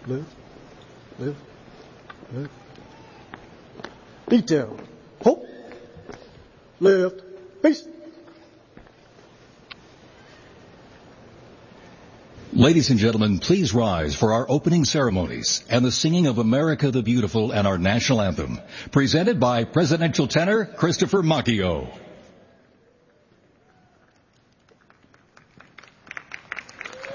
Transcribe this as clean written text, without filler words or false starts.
lift, lift, lift. Detail. Hope, lift, peace. Ladies and gentlemen, please rise for our opening ceremonies and the singing of America the Beautiful and our national anthem, presented by Presidential Tenor Christopher Macchio.